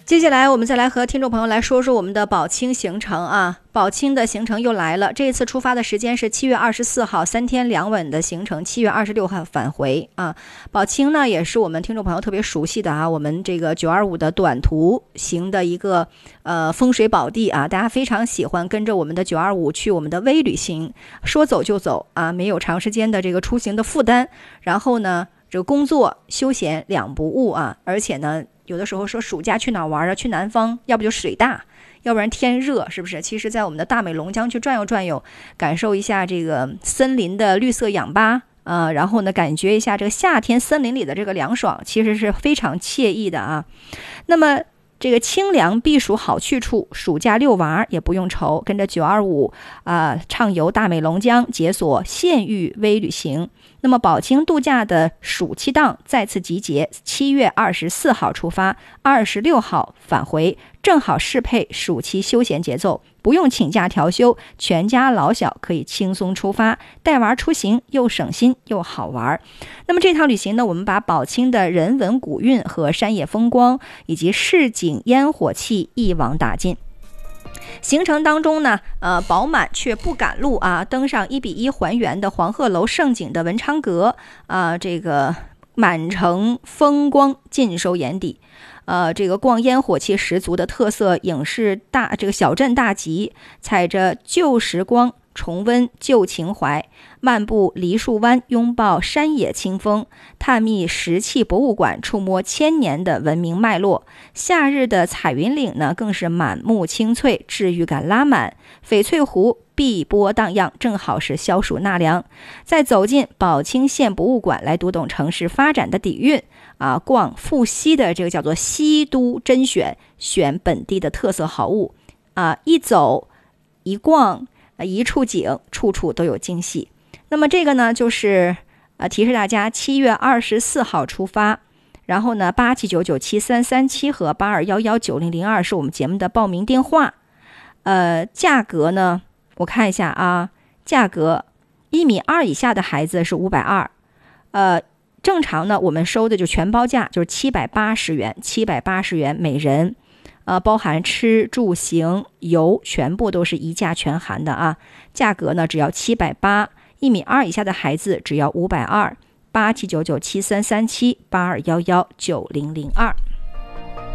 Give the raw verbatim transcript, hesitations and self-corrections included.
接下来我们再来和听众朋友来说说我们的宝清行程啊。宝清的行程又来了，这一次出发的时间是七月二十四号，三天两晚的行程，七月二十六号返回啊。宝清呢也是我们听众朋友特别熟悉的啊，我们这个九二五的短途行的一个呃风水宝地啊，大家非常喜欢跟着我们的九二五去我们的微旅行，说走就走啊，没有长时间的这个出行的负担，然后呢这个工作休闲两不误啊，而且呢有的时候说暑假去哪玩啊？去南方，要不就水大，要不然天热，是不是？其实在我们的大美龙江去转悠转悠，感受一下这个森林的绿色氧吧啊、呃，然后呢感觉一下这个夏天森林里的这个凉爽，其实是非常惬意的啊。那么这个清凉避暑好去处，暑假遛娃也不用愁，跟着九二五啊畅游大美龙江，解锁县域微旅行。那么宝清度假的暑期档再次集结，七月二十四号出发，二十六号返回，正好适配暑期休闲节奏，不用请假调休，全家老小可以轻松出发，带娃出行又省心又好玩。那么这趟旅行呢，我们把宝清的人文古韵和山野风光以及市井烟火气一网打尽。行程当中呢，呃，饱满却不赶路啊，登上一比一还原的黄鹤楼胜景的文昌阁啊，这个满城风光尽收眼底。呃，这个逛烟火气十足的特色影视大这个小镇大集，踩着旧时光重温旧情怀，漫步梨树湾，拥抱山野清风，探秘石器博物馆，触摸千年的文明脉络。夏日的彩云岭呢，更是满目青翠，治愈感拉满。翡翠湖碧波荡漾，正好是消暑纳凉。再走进宝清县博物馆，来读懂城市发展的底蕴啊，逛富西的这个叫做西都甄选，选本地的特色好物啊，一走一逛。一处景，处处都有惊喜。那么这个呢，就是呃提示大家，七月二十四号出发，然后呢，八七九九七三三七和八二幺幺九零零二是我们节目的报名电话。呃，价格呢，我看一下啊，价格一米二以下的孩子是五百二，呃，正常呢，我们收的就全包价，就是七百八十元，七百八十元每人。呃，包含吃住行游，全部都是一价全含的啊。价格呢只要七百八，一米二以下的孩子只要五百二。八七九九七三三七八二幺幺九零零二。